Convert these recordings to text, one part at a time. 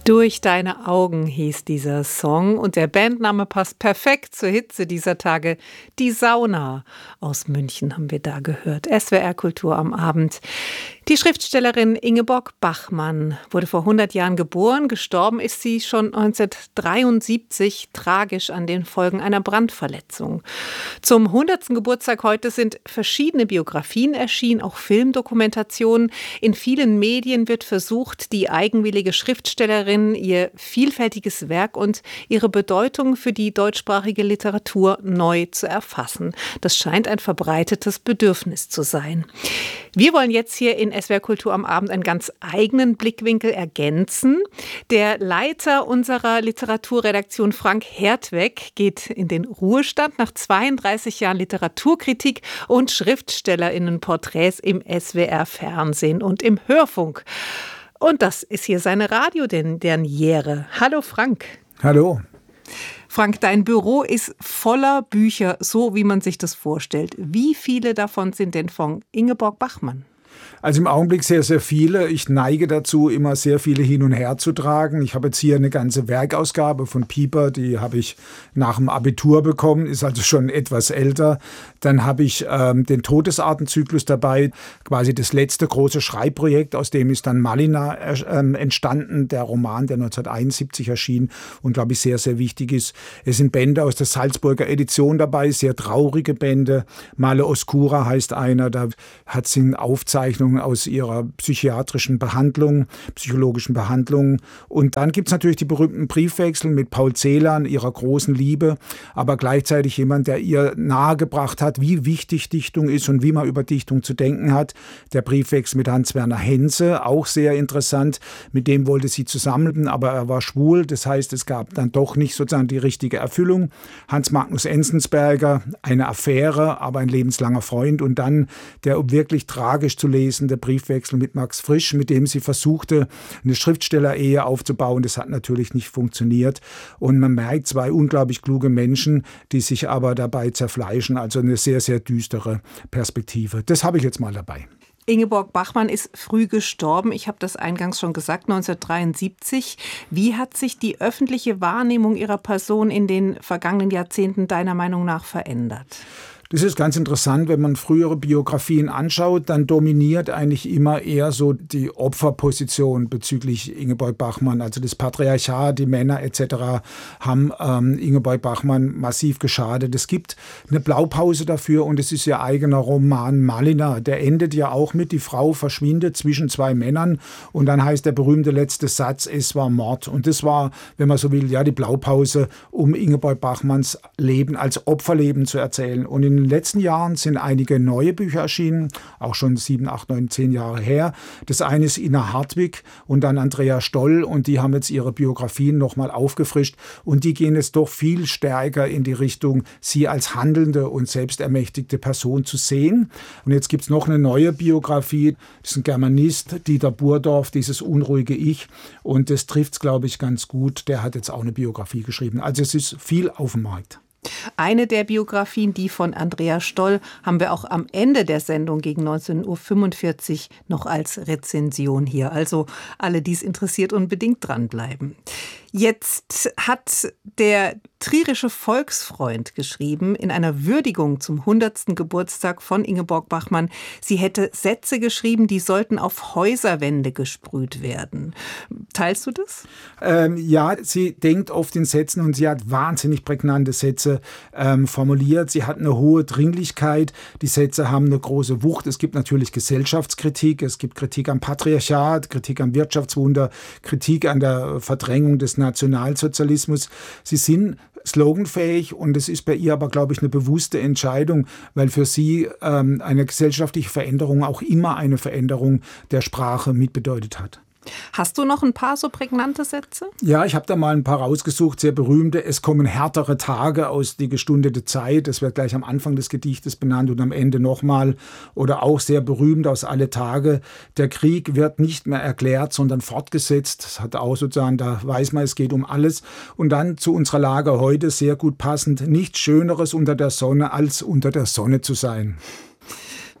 Durch deine Augen hieß dieser Song und der Bandname passt perfekt zur Hitze dieser Tage. Die Sauna aus München haben wir da gehört. SWR Kultur am Abend. Die Schriftstellerin Ingeborg Bachmann wurde vor 100 Jahren geboren. Gestorben ist sie schon 1973, tragisch an den Folgen einer Brandverletzung. Zum 100. Geburtstag heute sind verschiedene Biografien erschienen, auch Filmdokumentationen. In vielen Medien wird versucht, die eigenwillige Schriftstellerin, ihr vielfältiges Werk und ihre Bedeutung für die deutschsprachige Literatur neu zu erfassen. Das scheint ein verbreitetes Bedürfnis zu sein. Wir wollen jetzt hier in SWR Kultur am Abend einen ganz eigenen Blickwinkel ergänzen. Der Leiter unserer Literaturredaktion, Frank Hertweg, geht in den Ruhestand nach 32 Jahren Literaturkritik und SchriftstellerInnenporträts im SWR-Fernsehen und im Hörfunk. Und das ist hier seine Radiodaniere. Hallo Frank. Hallo. Frank, dein Büro ist voller Bücher, so wie man sich das vorstellt. Wie viele davon sind denn von Ingeborg Bachmann? Also im Augenblick sehr, sehr viele. Ich neige dazu, immer sehr viele hin und her zu tragen. Ich habe jetzt hier eine ganze Werkausgabe von Pieper, die habe ich nach dem Abitur bekommen, ist also schon etwas älter. Dann habe ich den Todesartenzyklus dabei, quasi das letzte große Schreibprojekt, aus dem ist dann Malina entstanden, der Roman, der 1971 erschien und, glaube ich, sehr, sehr wichtig ist. Es sind Bände aus der Salzburger Edition dabei, sehr traurige Bände. Male Oscura heißt einer, da hat sie Aufzeichnungen aus ihrer psychologischen Behandlung. Und dann gibt es natürlich die berühmten Briefwechsel mit Paul Celan, ihrer großen Liebe, aber gleichzeitig jemand, der ihr nahegebracht hat, wie wichtig Dichtung ist und wie man über Dichtung zu denken hat. Der Briefwechsel mit Hans-Werner Henze, auch sehr interessant. Mit dem wollte sie zusammenleben, aber er war schwul. Das heißt, es gab dann doch nicht sozusagen die richtige Erfüllung. Hans Magnus Enzensberger, eine Affäre, aber ein lebenslanger Freund. Und dann der wirklich tragisch zu lesende Briefwechsel mit Max Frisch, mit dem sie versuchte, eine Schriftstellerehe aufzubauen. Das hat natürlich nicht funktioniert. Und man merkt zwei unglaublich kluge Menschen, die sich aber dabei zerfleischen. Also eine sehr, sehr düstere Perspektive. Das habe ich jetzt mal dabei. Ingeborg Bachmann ist früh gestorben. Ich habe das eingangs schon gesagt, 1973. Wie hat sich die öffentliche Wahrnehmung ihrer Person in den vergangenen Jahrzehnten deiner Meinung nach verändert? Das ist ganz interessant, wenn man frühere Biografien anschaut, dann dominiert eigentlich immer eher so die Opferposition bezüglich Ingeborg Bachmann. Also das Patriarchat, die Männer etc. haben Ingeborg Bachmann massiv geschadet. Es gibt eine Blaupause dafür und es ist ihr eigener Roman Malina. Der endet ja auch mit, die Frau verschwindet zwischen zwei Männern und dann heißt der berühmte letzte Satz, es war Mord. Und das war, wenn man so will, ja die Blaupause, um Ingeborg Bachmanns Leben als Opferleben zu erzählen. Und in den letzten Jahren sind einige neue Bücher erschienen, auch schon 7, 8, 9, 10 Jahre her. Das eine ist Ina Hartwig und dann Andrea Stoll und die haben jetzt ihre Biografien nochmal aufgefrischt und die gehen jetzt doch viel stärker in die Richtung, sie als handelnde und selbstermächtigte Person zu sehen. Und jetzt gibt es noch eine neue Biografie, das ist ein Germanist, Dieter Burdorf, dieses unruhige Ich und das trifft es, glaube ich, ganz gut. Der hat jetzt auch eine Biografie geschrieben. Also es ist viel auf dem Markt. Eine der Biografien, die von Andrea Stoll, haben wir auch am Ende der Sendung gegen 19.45 Uhr noch als Rezension hier. Also alle, die es interessiert, unbedingt dranbleiben. Jetzt hat der trierische Volksfreund geschrieben, in einer Würdigung zum 100. Geburtstag von Ingeborg Bachmann, sie hätte Sätze geschrieben, die sollten auf Häuserwände gesprüht werden. Teilst du das? Ja, sie denkt oft in Sätzen und sie hat wahnsinnig prägnante Sätze formuliert. Sie hat eine hohe Dringlichkeit. Die Sätze haben eine große Wucht. Es gibt natürlich Gesellschaftskritik, es gibt Kritik am Patriarchat, Kritik am Wirtschaftswunder, Kritik an der Verdrängung des Nationalsozialismus. Sie sind sloganfähig und es ist bei ihr aber, glaube ich, eine bewusste Entscheidung, weil für sie eine gesellschaftliche Veränderung auch immer eine Veränderung der Sprache mitbedeutet hat. Hast du noch ein paar so prägnante Sätze? Ja, ich habe da mal ein paar rausgesucht, sehr berühmte. Es kommen härtere Tage aus die gestundete Zeit. Das wird gleich am Anfang des Gedichtes benannt und am Ende nochmal. Oder auch sehr berühmt aus Alle Tage. Der Krieg wird nicht mehr erklärt, sondern fortgesetzt. Das hat auch sozusagen, da weiß man, es geht um alles. Und dann zu unserer Lage heute sehr gut passend. Nichts Schöneres unter der Sonne, als unter der Sonne zu sein.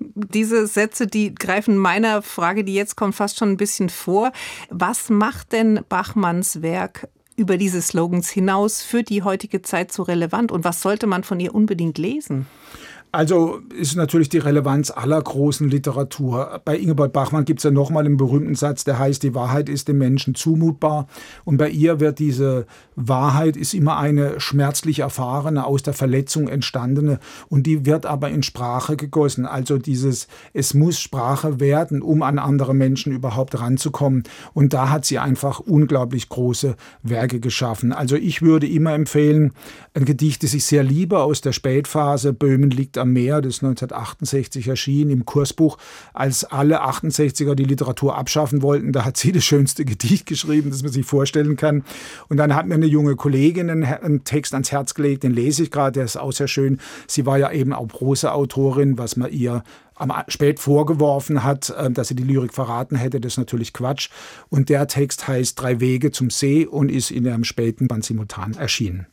Diese Sätze, die greifen meiner Frage, die jetzt kommt, fast schon ein bisschen vor. Was macht denn Bachmanns Werk über diese Slogans hinaus für die heutige Zeit so relevant? Und was sollte man von ihr unbedingt lesen? Also ist natürlich die Relevanz aller großen Literatur. Bei Ingeborg Bachmann gibt es ja nochmal einen berühmten Satz, der heißt, die Wahrheit ist dem Menschen zumutbar. Und bei ihr wird diese Wahrheit ist immer eine schmerzlich erfahrene, aus der Verletzung entstandene. Und die wird aber in Sprache gegossen. Also es muss Sprache werden, um an andere Menschen überhaupt ranzukommen. Und da hat sie einfach unglaublich große Werke geschaffen. Also ich würde immer empfehlen, ein Gedicht, das ich sehr liebe aus der Spätphase, Böhmen liegt am Meer, das ist 1968 erschienen im Kursbuch, als alle 68er die Literatur abschaffen wollten. Da hat sie das schönste Gedicht geschrieben, das man sich vorstellen kann. Und dann hat mir eine junge Kollegin einen Text ans Herz gelegt, den lese ich gerade, der ist auch sehr schön. Sie war ja eben auch Prosa-Autorin, was man ihr spät vorgeworfen hat, dass sie die Lyrik verraten hätte, das ist natürlich Quatsch. Und der Text heißt 3 Wege zum See und ist in einem späten Band simultan erschienen.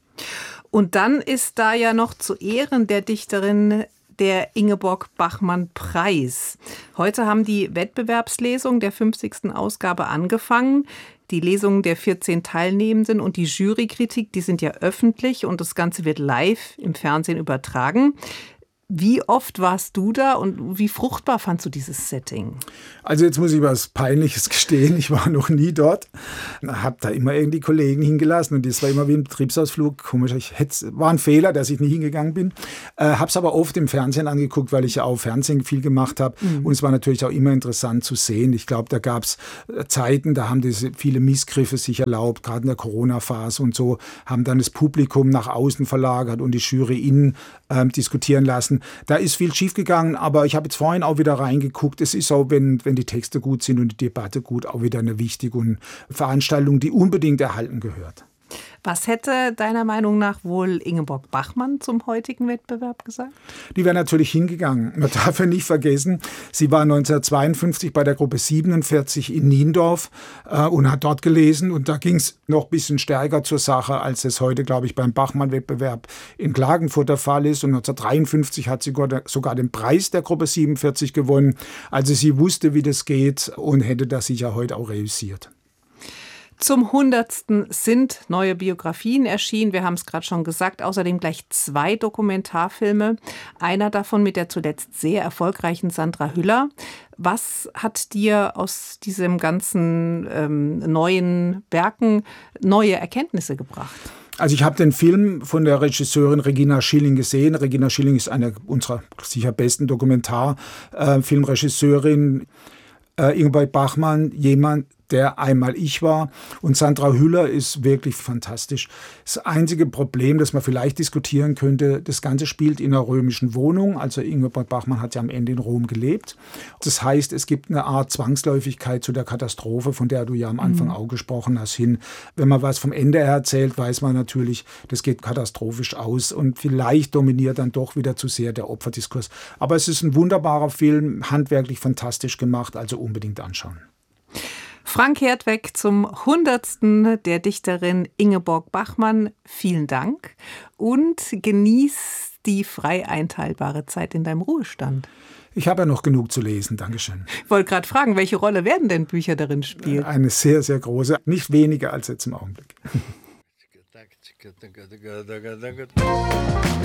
Und dann ist da ja noch zu Ehren der Dichterin der Ingeborg-Bachmann-Preis. Heute haben die Wettbewerbslesungen der 50. Ausgabe angefangen. Die Lesungen der 14 Teilnehmenden und die Jurykritik, die sind ja öffentlich und das Ganze wird live im Fernsehen übertragen. Wie oft warst du da und wie fruchtbar fandst du dieses Setting? Also jetzt muss ich was Peinliches gestehen, ich war noch nie dort, habe da immer irgendwie Kollegen hingelassen und das war immer wie ein Betriebsausflug. Komisch, war ein Fehler, dass ich nicht hingegangen bin. Habe es aber oft im Fernsehen angeguckt, weil ich ja auch Fernsehen viel gemacht habe. Und es war natürlich auch immer interessant zu sehen. Ich glaube, da gab es Zeiten, da haben diese viele Missgriffe sich erlaubt, gerade in der Corona-Phase und so, haben dann das Publikum nach außen verlagert und die Jury innen diskutieren lassen. Da ist viel schiefgegangen, aber ich habe jetzt vorhin auch wieder reingeguckt. Es ist auch, wenn die Texte gut sind und die Debatte gut, auch wieder eine wichtige Veranstaltung, die unbedingt erhalten gehört. Was hätte deiner Meinung nach wohl Ingeborg Bachmann zum heutigen Wettbewerb gesagt? Die wäre natürlich hingegangen. Man darf ja nicht vergessen, sie war 1952 bei der Gruppe 47 in Niendorf und hat dort gelesen. Und da ging es noch ein bisschen stärker zur Sache, als es heute, glaube ich, beim Bachmann-Wettbewerb in Klagenfurt der Fall ist. Und 1953 hat sie sogar den Preis der Gruppe 47 gewonnen. Also sie wusste, wie das geht und hätte das sicher heute auch reüssiert. Zum 100. sind neue Biografien erschienen. Wir haben es gerade schon gesagt. Außerdem gleich 2 Dokumentarfilme. Einer davon mit der zuletzt sehr erfolgreichen Sandra Hüller. Was hat dir aus diesem ganzen neuen Werken neue Erkenntnisse gebracht? Also ich habe den Film von der Regisseurin Regina Schilling gesehen. Regina Schilling ist eine unserer sicher besten Dokumentarfilmregisseurin. Ingeborg Bachmann, jemand, der einmal ich war. Und Sandra Hüller ist wirklich fantastisch. Das einzige Problem, das man vielleicht diskutieren könnte, das Ganze spielt in einer römischen Wohnung. Also Ingeborg Bachmann hat ja am Ende in Rom gelebt. Das heißt, es gibt eine Art Zwangsläufigkeit zu der Katastrophe, von der du ja am Anfang auch gesprochen hast, hin. Wenn man was vom Ende erzählt, weiß man natürlich, das geht katastrophisch aus. Und vielleicht dominiert dann doch wieder zu sehr der Opferdiskurs. Aber es ist ein wunderbarer Film, handwerklich fantastisch gemacht, also unbedingt anschauen. Frank Hertweg zum 100. der Dichterin Ingeborg Bachmann. Vielen Dank und genieß die frei einteilbare Zeit in deinem Ruhestand. Ich habe ja noch genug zu lesen, Dankeschön. Ich wollte gerade fragen, welche Rolle werden denn Bücher darin spielen? Eine sehr, sehr große, nicht weniger als jetzt im Augenblick.